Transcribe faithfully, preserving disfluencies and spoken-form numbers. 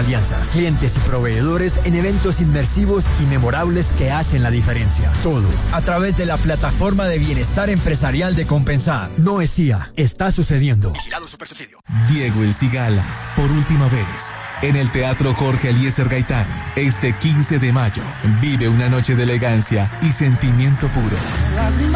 alianzas, clientes y proveedores en eventos inmersivos y memorables que hacen la diferencia. Todo a través de la plataforma de bienestar empresarial de Compensar. No es C I A, está sucediendo. Vigilado Supersubsidio. Diego El Cigala, por última vez, en el Teatro Jorge Eliezer Gaitán, este quince de mayo. Vive una noche de elegancia y sentimiento puro.